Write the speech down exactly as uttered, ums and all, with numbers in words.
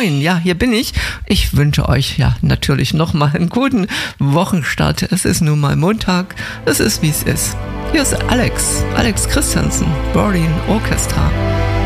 moin, ja, hier bin ich. Ich wünsche euch ja natürlich nochmal einen guten Wochenstart. Es ist nun mal Montag, es ist wie es ist. Hier ist Alex, Alex Christensen, Berlin Orchestra.